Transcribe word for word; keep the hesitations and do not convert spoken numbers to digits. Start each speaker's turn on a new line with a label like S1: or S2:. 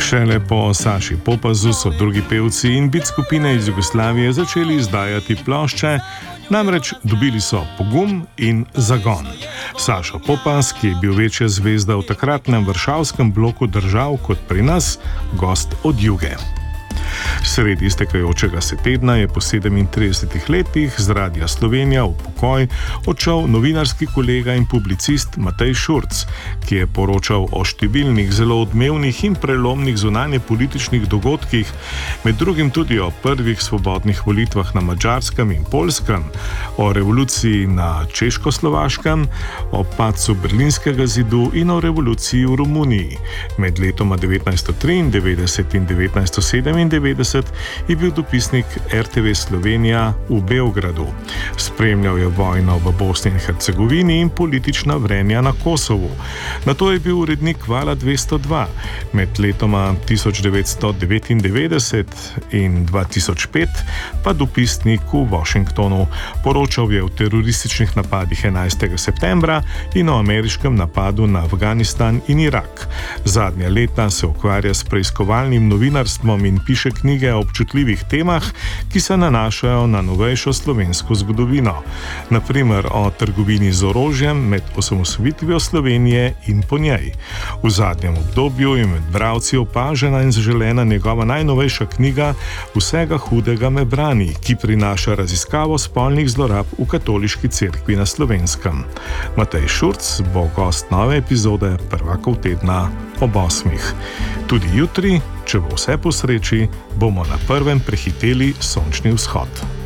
S1: Šele po Saši Popazu so drugi pevci in bit skupine iz Jugoslavije začeli izdajati plošče, namreč dobili so pogum in zagon. Sašo Popaz, ki je bil večja zvezda v takratnem varšavskem bloku držav kot pri nas, gost od Juge. Sredi iztekajočega se tedna je po sedemintridesetih letih z Radia Slovenija v pokoj odšel novinarski kolega in publicist Matej Šurc, ki je poročal o številnih zelo odmevnih in prelomnih zunanjepolitičnih dogodkih, med drugim tudi o prvih svobodnih volitvah na Madžarskem in Poljskem, o revoluciji na Češkoslovaškem, o padcu Berlinskega zidu in o revoluciji v Romuniji. Med letoma devetnajststo triindevetdeset in devetnajststo sedemindevetdeset je bil dopisnik er te ve Slovenija v Beogradu. Spremljal je vojno v Bosni in Hercegovini in politična vrenja na Kosovu. Nato je bil urednik Vala dvesto dva. Med letoma tisoč devetsto devetindevetdeset in dva tisoč pet pa dopisnik v Washingtonu. Poročal je o terorističnih napadih enajstega septembra in o ameriškem napadu na Afganistan in Irak. Zadnja leta se ukvarja s preiskovalnim novinarstvom in piše knjige o občutljivih temah, ki se nanašajo na novejšo slovensko zgodovino. Na primer o trgovini z orožjem med osamosvojitvijo Slovenije in po njej. V zadnjem obdobju je med bralci opažena in zaželena njegova najnovejša knjiga Vsega hudega me brani, ki prinaša raziskavo spolnih zlorab v katoliški cerkvi na Slovenskem. Matej Šurc bo gost nove epizode Prvakov tedna ob osmih. Tudi jutri, če bo vse po sreči, bomo na prvem prehiteli sončni vzhod.